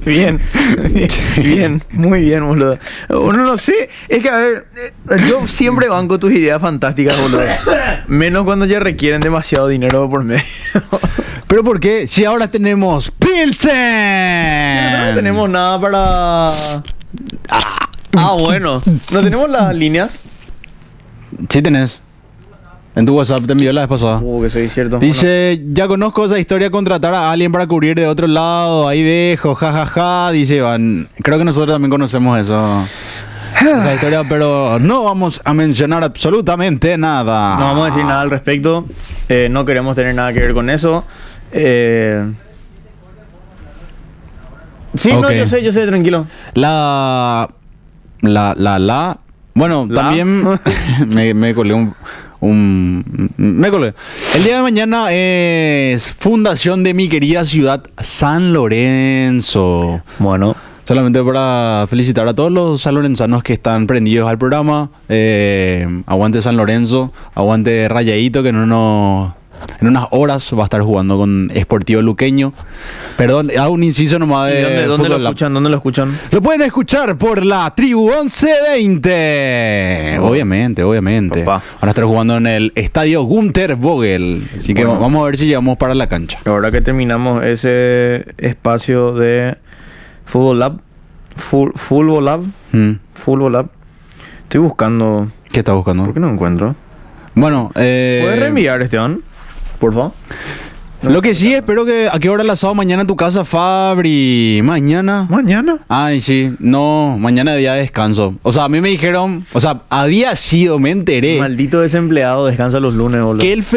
Bien, bien, muy bien, boludo. Uno no sé, es que a ver, yo siempre banco tus ideas fantásticas, boludo. Menos cuando ya requieren demasiado dinero por medio. ¿Pero por qué? Si ahora tenemos Pilsen. No tenemos nada para... bueno. ¿No tenemos las líneas? Sí tenés. En tu WhatsApp te envió la vez pasada. Que soy cierto. Dice, ya conozco esa historia, contratar a alguien para cubrir de otro lado, ahí dejo, jajaja, dice Iván. Creo que nosotros también conocemos esa historia, pero no vamos a mencionar absolutamente nada. No vamos a decir nada al respecto. No queremos tener nada que ver con eso. Sí, Ok. no, yo sé, tranquilo. Bueno, también me colé me colé. El día de mañana es fundación de mi querida ciudad San Lorenzo. Bueno. Solamente para felicitar a todos los sanlorenzanos que están prendidos al programa. Aguante San Lorenzo, aguante Rayadito, que en unas horas va a estar jugando con Sportivo Luqueño. Perdón, hago un inciso nomás de ¿Dónde lo escuchan? ¿Dónde lo escuchan? Lo pueden escuchar por la Tribu 1120. Obviamente. Papá. Van a estar jugando en el estadio Günther Vogel. Así que vamos a ver si llegamos para la cancha. Ahora que terminamos ese espacio de Fútbol Lab. Fútbol Lab. Fútbol Lab. Estoy buscando. ¿Qué estás buscando? ¿Por qué no encuentro? Bueno, ¿Puedes reenviar, Esteban? Por favor. Lo que sí, espero que... ¿A qué hora el asado mañana en tu casa, Fabri? ¿Mañana? ¿Mañana? Ay, sí. No, mañana es día de descanso. O sea, a mí me dijeron... O sea, había sido, me enteré... Maldito desempleado, descansa los lunes, boludo. Que el